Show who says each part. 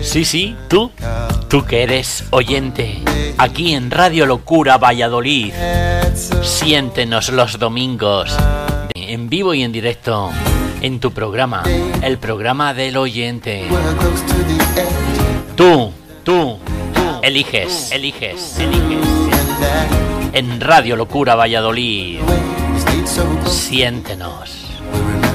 Speaker 1: Sí, tú que eres oyente, aquí en Radio Locura Valladolid, siéntenos los domingos, en vivo y en directo, en tu programa, el programa del oyente. Tú, eliges. En Radio Locura Valladolid, siéntenos.